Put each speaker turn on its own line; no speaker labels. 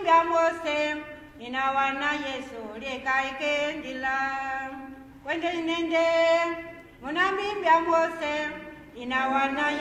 bimbya mose inawana Yesu leka ikendila wende nende muna bimbya mose inawana